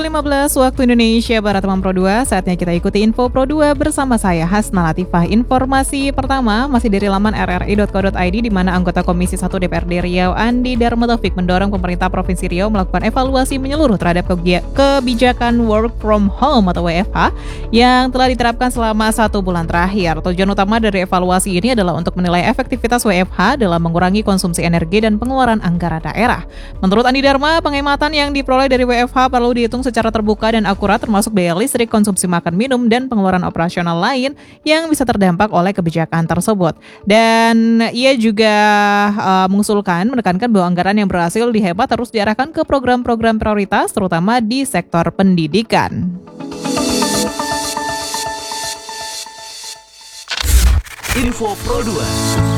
7.15 waktu Indonesia Barat teman Pro 2. Saatnya kita ikuti info Pro 2 bersama saya Hasna Latifah. Informasi pertama masih dari laman rri.co.id di mana anggota Komisi 1 DPRD Riau Andi Dharma Taufik mendorong pemerintah Provinsi Riau melakukan evaluasi menyeluruh terhadap kebijakan work from home atau WFH yang telah diterapkan selama 1 bulan terakhir. Tujuan utama dari evaluasi ini adalah untuk menilai efektivitas WFH dalam mengurangi konsumsi energi dan pengeluaran anggaran daerah. Menurut Andi Dharma, penghematan yang diperoleh dari WFH perlu dihitung secara terbuka dan akurat termasuk biaya listrik, konsumsi makan minum, dan pengeluaran operasional lain yang bisa terdampak oleh kebijakan tersebut. Dan ia juga menekankan bahwa anggaran yang berhasil dihemat terus diarahkan ke program-program prioritas terutama di sektor pendidikan. Info Pro 2.